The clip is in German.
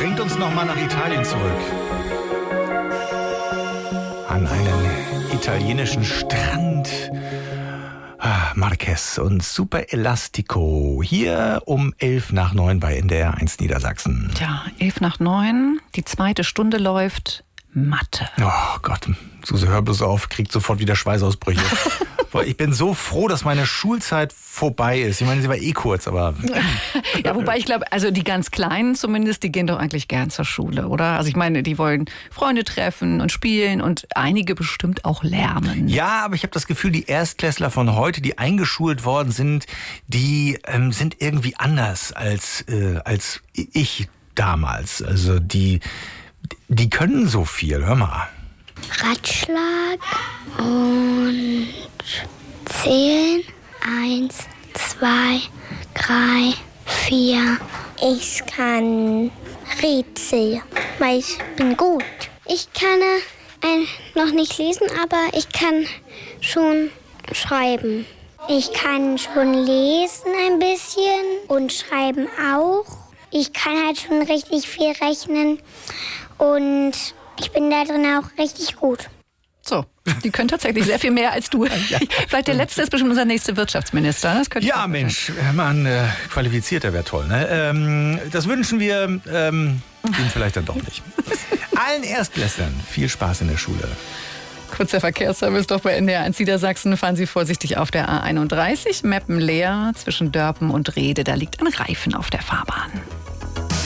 bringt uns nochmal nach Italien zurück. An einen italienischen Strand. Marquez und Super Elastico. Hier um 8:55 bei NDR 1 Niedersachsen. Tja, 8:55, die zweite Stunde läuft. Mathe. Oh Gott, Suse, hör bloß auf, kriegt sofort wieder Schweißausbrüche. Ich bin so froh, dass meine Schulzeit vorbei ist. Ich meine, sie war kurz, aber... Ja, wobei ich glaube, also die ganz Kleinen zumindest, die gehen doch eigentlich gern zur Schule, oder? Also ich meine, die wollen Freunde treffen und spielen und einige bestimmt auch lernen. Ja, aber ich habe das Gefühl, die Erstklässler von heute, die eingeschult worden sind, die sind irgendwie anders als ich damals. Also die können so viel, hör mal. Ratschlag und zählen. 1, 2, 3, 4. Ich kann Rätsel, weil ich bin gut. Ich kann noch nicht lesen, aber ich kann schon schreiben. Ich kann schon lesen ein bisschen und schreiben auch. Ich kann halt schon richtig viel rechnen und ich bin da drin auch richtig gut. So, die können tatsächlich sehr viel mehr als du. Ja. Vielleicht der Letzte ist bestimmt unser nächster Wirtschaftsminister. Das könnte ja, Mensch, man qualifizierter wäre toll. Ne? Das wünschen wir ihm vielleicht dann doch nicht. Allen Erstklässlern viel Spaß in der Schule. Kurzer Verkehrsservice doch bei NDR 1 Niedersachsen. Fahren Sie vorsichtig auf der A31. Meppen leer zwischen Dörpen und Rehde. Da liegt ein Reifen auf der Fahrbahn.